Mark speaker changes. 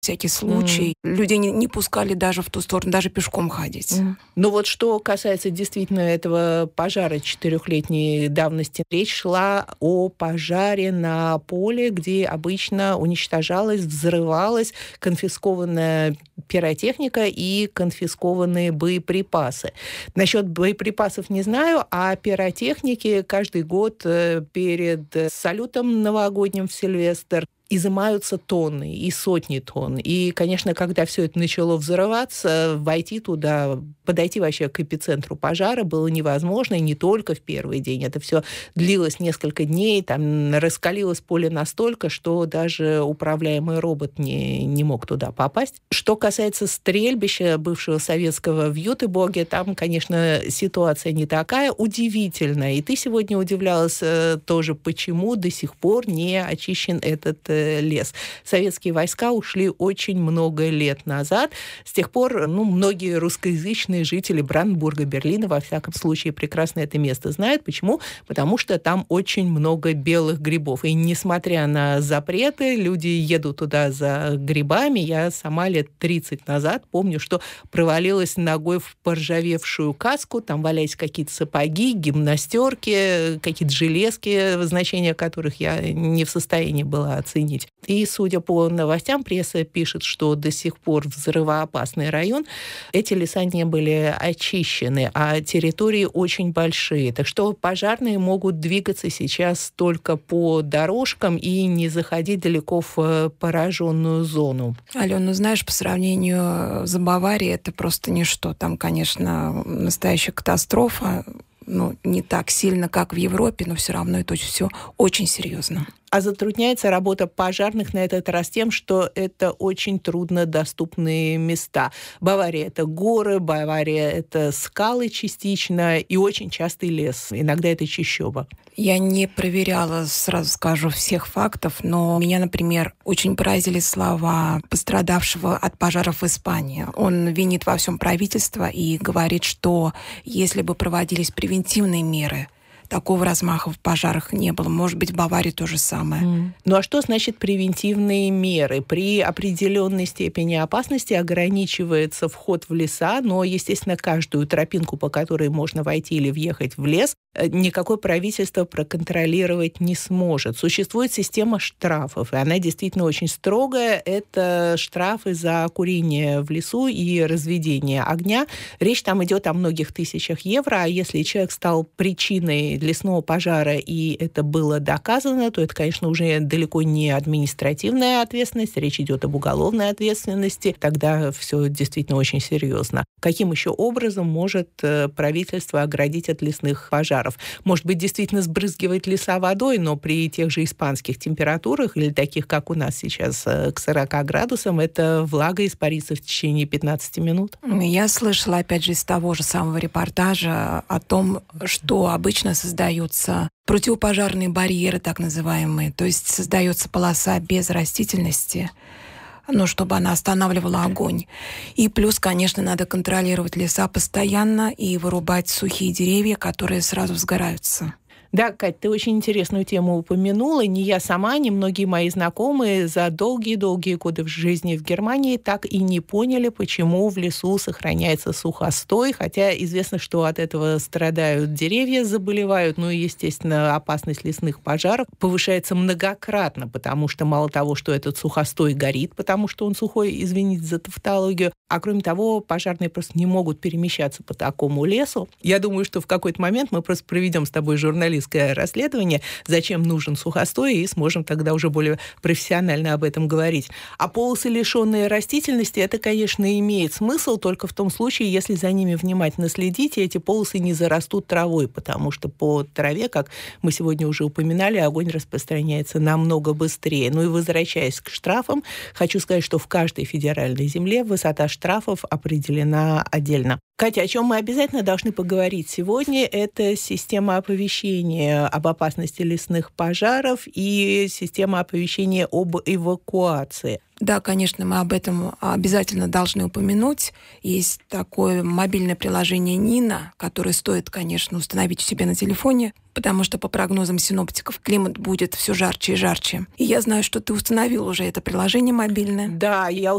Speaker 1: всякий случай. Людей не пускали даже в ту сторону, даже пешком ходить.
Speaker 2: Ну вот что касается действительно этого пожара 4-летней давности, речь шла о пожаре на поле, где обычно уничтожалась, взрывалась конфискованная пиротехника и конфискованные боеприпасы. Насчет боеприпасов не знаю, а пиротехники каждый год перед салютом новогодним в Сильвестр изымаются тонны и сотни тонн. И, конечно, когда все это начало взрываться, войти туда, подойти вообще к эпицентру пожара было невозможно, и не только в первый день. Это все длилось несколько дней, там раскалилось поле настолько, что даже управляемый робот не мог туда попасть. Что касается стрельбища бывшего советского в Ютеборге, там, конечно, ситуация не такая удивительная. И ты сегодня удивлялась тоже, почему до сих пор не очищен этот лес. Советские войска ушли очень много лет назад. С тех пор многие русскоязычные жители Бранденбурга, Берлина, во всяком случае, прекрасно это место знают. Почему? Потому что там очень много белых грибов. И несмотря на запреты, люди едут туда за грибами. Я сама лет 30 назад помню, что провалилась ногой в поржавевшую каску. Там валялись какие-то сапоги, гимнастерки, какие-то железки, значения которых я не в состоянии была оценить. И, судя по новостям, пресса пишет, что до сих пор взрывоопасный район, эти леса не были очищены, а территории очень большие. Так что пожарные могут двигаться сейчас только по дорожкам и не заходить далеко в пораженную зону.
Speaker 1: Алена, знаешь, по сравнению с Баварией, это просто ничто. Там, конечно, настоящая катастрофа. Не так сильно, как в Европе, но все равно это все очень серьезно.
Speaker 2: А затрудняется работа пожарных на этот раз тем, что это очень труднодоступные места. Бавария – это горы, Бавария – это скалы частично и очень частый лес. Иногда это чащоба.
Speaker 1: Я не проверяла, сразу скажу, всех фактов, но меня, например, очень поразили слова пострадавшего от пожаров в Испании. Он винит во всем правительство и говорит, что если бы проводились превентивные меры, такого размаха в пожарах не было. Может быть, в Баварии то же самое.
Speaker 2: Ну а что значит превентивные меры? При определенной степени опасности ограничивается вход в леса, но, естественно, каждую тропинку, по которой можно войти или въехать в лес, никакое правительство проконтролировать не сможет. Существует система штрафов, и она действительно очень строгая. Это штрафы за курение в лесу и разведение огня. Речь там идет о многих тысячах евро, а если человек стал причиной лесного пожара, и это было доказано, то это, конечно, уже далеко не административная ответственность, речь идет об уголовной ответственности, тогда все действительно очень серьезно. Каким еще образом может правительство оградить от лесных пожаров? Может быть, действительно сбрызгивать леса водой, но при тех же испанских температурах, или таких, как у нас сейчас, к 40 градусам, эта влага испарится в течение 15 минут.
Speaker 1: Я слышала, опять же, из того же самого репортажа о том, что обычно создаются противопожарные барьеры, так называемые, то есть создается полоса без растительности, чтобы она останавливала огонь. И плюс, конечно, надо контролировать леса постоянно и вырубать сухие деревья, которые сразу сгораются.
Speaker 2: Да, Кать, ты очень интересную тему упомянула. Не я сама, ни многие мои знакомые за долгие-долгие годы в жизни в Германии так и не поняли, почему в лесу сохраняется сухостой, хотя известно, что от этого страдают деревья, заболевают, и, естественно, опасность лесных пожаров повышается многократно, потому что мало того, что этот сухостой горит, потому что он сухой, извините за тавтологию, а кроме того, пожарные просто не могут перемещаться по такому лесу. Я думаю, что в какой-то момент мы просто проведем с тобой журналистское расследование, зачем нужен сухостой, и сможем тогда уже более профессионально об этом говорить. А полосы, лишенные растительности, это, конечно, имеет смысл только в том случае, если за ними внимательно следить, и эти полосы не зарастут травой, потому что по траве, как мы сегодня уже упоминали, огонь распространяется намного быстрее. И возвращаясь к штрафам, хочу сказать, что в каждой федеральной земле высота штрафов определена отдельно. Катя, о чем мы обязательно должны поговорить сегодня, это система оповещения об опасности лесных пожаров и система оповещения об эвакуации.
Speaker 1: Да, конечно, мы об этом обязательно должны упомянуть. Есть такое мобильное приложение «Нина», которое стоит, конечно, установить у себя на телефоне, потому что по прогнозам синоптиков климат будет все жарче и жарче. И я знаю, что ты установил уже это приложение мобильное.
Speaker 2: Да, я